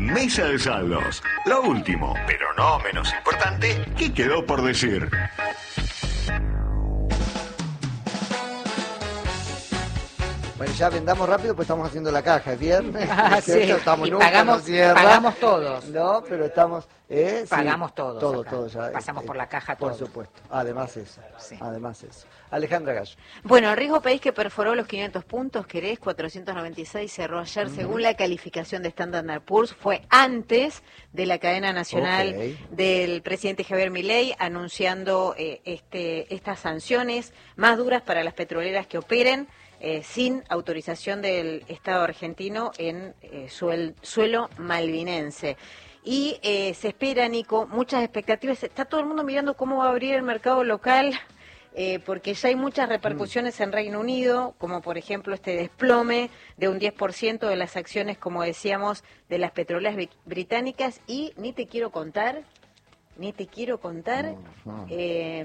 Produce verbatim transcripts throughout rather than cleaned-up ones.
Mesa de Saldos. Lo último, pero no menos importante, ¿qué quedó por decir? Bueno, ya vendamos rápido, pues estamos haciendo la caja, es viernes. Ah, sí. Estamos Y nunca, pagamos, no cierra. pagamos todos. No, pero estamos... ¿eh? Sí, Pagamos todos. Todo, acá. todo ya. Pasamos eh, por la caja Por todos. supuesto. Además eso. Sí. Además eso. Alejandra Gallo. Bueno, el riesgo país que perforó los quinientos puntos, querés, cuatrocientos noventa y seis, cerró ayer, uh-huh. según la calificación de Standard and Poor's, fue antes de la cadena nacional okay. del presidente Javier Milei, anunciando eh, este, estas sanciones más duras para las petroleras que operen Eh, sin autorización del Estado argentino en eh, suel, suelo malvinense. Y eh, se espera, Nico, muchas expectativas. Está todo el mundo mirando cómo va a abrir el mercado local, eh, porque ya hay muchas repercusiones en Reino Unido, como por ejemplo este desplome de un diez por ciento de las acciones, como decíamos, de las petroleras británicas. Y ni te quiero contar, ni te quiero contar... No, no. Eh,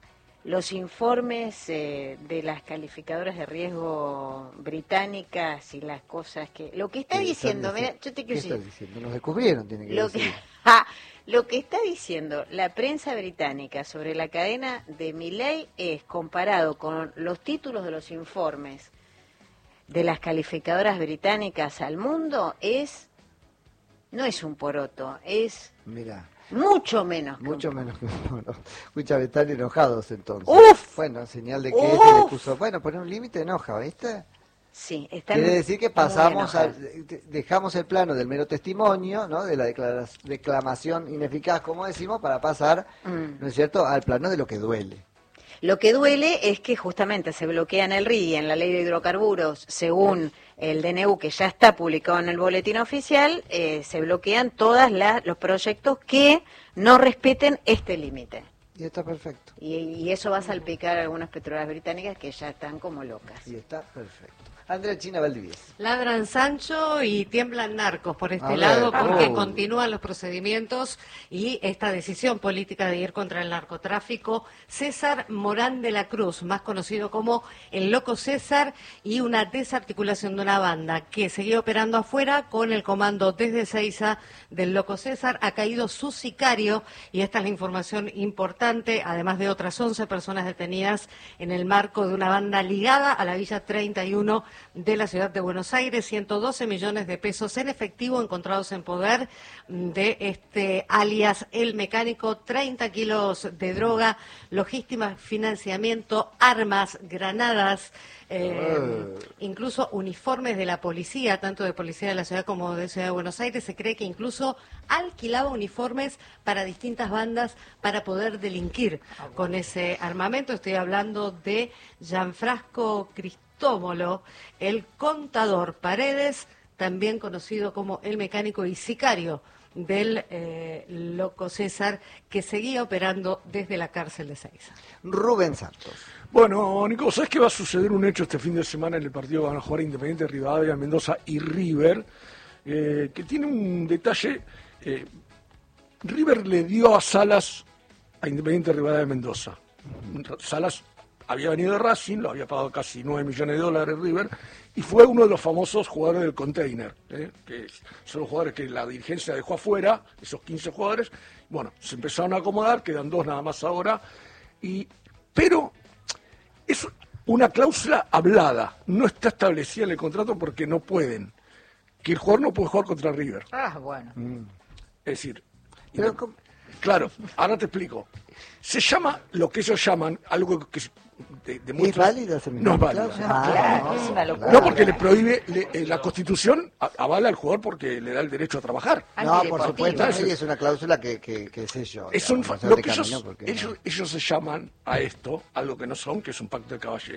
los informes eh, de las calificadoras de riesgo británicas y las cosas que... Lo que está diciendo, mira, yo te quiero decir... decir... ¿Qué está diciendo? Nos descubrieron, tiene que lo decir. Que, ah, lo que está diciendo la prensa británica sobre la cadena de Milei es, comparado con los títulos de los informes de las calificadoras británicas al mundo, es... No es un poroto, es... Mira... Mucho menos. Mucho menos que uno. Escúchame, están enojados entonces. Uf, bueno, señal de que uf. este le puso, bueno, poner un límite enoja, ¿viste? Sí, está Quiere decir que pasamos, al, dejamos el plano del mero testimonio, ¿no? De la declamación ineficaz, como decimos, para pasar, mm. ¿no es cierto?, al plano de lo que duele. Lo que duele es que justamente se bloquea en el R I I, en la ley de hidrocarburos, según el D N U, que ya está publicado en el boletín oficial, eh, se bloquean todos los proyectos que no respeten este límite. Y está perfecto. Y, y eso va a salpicar a algunas petroleras británicas que ya están como locas. Y está perfecto. Andrea China Valdivieso. Ladran Sancho y tiemblan narcos por este a lado ver, porque oh. continúan los procedimientos y esta decisión política de ir contra el narcotráfico. César Morán de la Cruz, más conocido como el Loco César, y una desarticulación de una banda que seguía operando afuera con el comando desde Ezeiza del Loco César. Ha caído su sicario y esta es la información importante, además de otras once personas detenidas en el marco de una banda ligada a la Villa treinta y uno de la ciudad de Buenos Aires. ciento doce millones de pesos en efectivo encontrados en poder de este alias El Mecánico, treinta kilos de droga, logística, financiamiento, armas, granadas, eh, uh. incluso uniformes de la policía, tanto de policía de la ciudad como de Ciudad de Buenos Aires. Se cree que incluso alquilaba uniformes para distintas bandas para poder delinquir uh. con ese armamento. Estoy hablando de Gianfranco Cristóbal Tómolo, el contador Paredes, también conocido como el mecánico y sicario del eh, Loco César, que seguía operando desde la cárcel de Ezeiza. Rubén Santos. Bueno, Nico, ¿sabes que va a suceder un hecho este fin de semana en el partido que van a jugar Independiente, Rivadavia, Mendoza y River? Eh, que tiene un detalle. Eh, River le dio a Salas a Independiente, Rivadavia, Mendoza. Salas había venido de Racing, lo había pagado casi nueve millones de dólares River, y fue uno de los famosos jugadores del container, ¿eh? Que son los jugadores que la dirigencia dejó afuera, esos quince jugadores. Bueno, se empezaron a acomodar, quedan dos nada más ahora, y pero es una cláusula hablada, no está establecida en el contrato porque no pueden, que el jugador no puede jugar contra River. Ah, bueno. Mm. Es decir, pero, no, claro, ahora te explico. Se llama lo que ellos llaman, algo que de, de ¿Es válida? No es válida. Ah, claro, no, es una locura. No, porque le prohíbe, le, eh, la Constitución avala al jugador porque le da el derecho a trabajar. No, por supuesto, es una cláusula que, que, que sé yo. Es un, digamos, lo que ellos, camino, ellos, no. ellos se llaman a esto, algo que no son, que es un pacto de caballeros.